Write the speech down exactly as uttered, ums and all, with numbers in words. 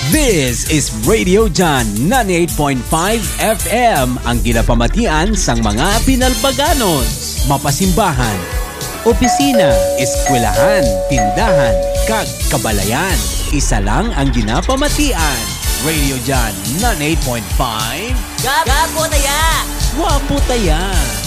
This is Radio Jan ninety-eight point five F M, ang ginapamatian sang mga Pinalbaganos. Mapasimbahan, opisina, eskwelahan, tindahan, kag kabalayan. Isa lang ang ginapamatian. Radio Jan ninety-eight point five. Gapo taya! Wapo taya!